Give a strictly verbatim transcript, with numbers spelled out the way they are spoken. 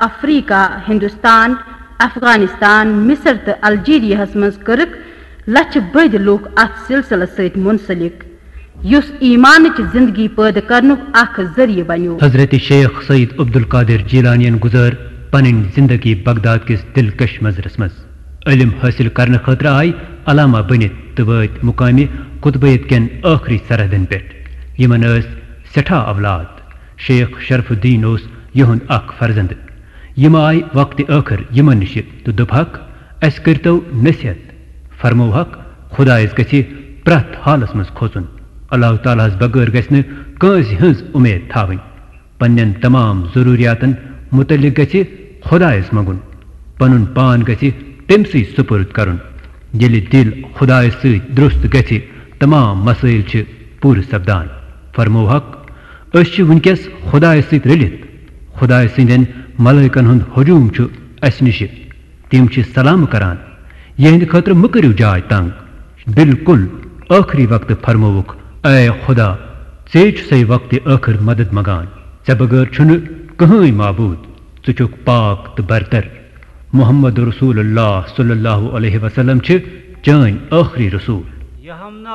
افریقہ، ہندوستان، افغانستان، مصر تو الجیریا مز کرک لچھ بد لوگ ات سلسلہ ست منسلک یس ایمان چ زندگی پید کرنک اخ ذریعہ بنیو. حضرت شیخ سید عبد القادر جیلانین گزر پن زندگی بغداد کس دلکش مزرس مز. علم حاصل کرنے خاطر آئی علامہ بنت تو وت مقامی قطبیت کن آخری سرحدن پہ. یمن اس سٹھا اولاد. شیخ شرف الدین اس یہند اخ فرزند. یم آئی وقت آخر یمن نش تو دپک اس کرتو نصیحت. فرموہک خدا اس گژھِ پرٛٮ۪تھ حالس مز کھوژُن. اللہ تعالیٰ ہس بغیر گژھِ نہٕ کٲنٛسہِ ہٕنٛز اُمید تھاوٕنۍ. پننٮ۪ن تمام ضروٗریاتن متعلق گژھِ خدایس منگُن. پنُن پان گژھِ تٔمسٕے سپرد کرُن. ییٚلہِ دل خدایس سۭتۍ درست گژھِ تمام مسائل چھِ پوٗرٕ سپدان. فرموہک أسۍ چھِ وٕنکٮ۪س خدایس سۭتۍ رٔلِتھ. خداے سٕنٛدٮ۪ن ملٲیکن ہُنٛد ہجوٗم چھُ اسہِ نِشہِ. تِم چھِ سلام کران. یہندِ خٲطرٕ مہٕ کٔرِو جاے تنگ. بالکل ٲخری وقتہٕ فرمووُکھ اے خدا ژے چھُسے وقتِ ٲخر مدد منگان. ژےٚ بغٲر چھُنہٕ کٕہٕنۍ معبوٗد. ژٕ چھُکھ پاک تہٕ برتر. محمد رسول اللہ صلی اللہ علیہ وسلم چھِ چٲنۍ ٲخری رسول.